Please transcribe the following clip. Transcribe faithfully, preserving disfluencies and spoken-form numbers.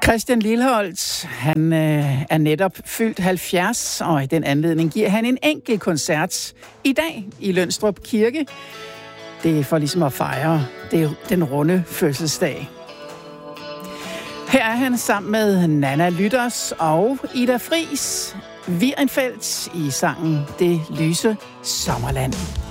Christian Lilleholt, han øh, er netop fyldt halvfjerds, og i den anledning giver han en enkelt koncert i dag i Lønstrup Kirke. Det er for ligesom at fejre det, den runde fødselsdag. Her er han sammen med Nanna Lytters og Ida Friis Wierenfeldt i sangen Det lyse sommerland.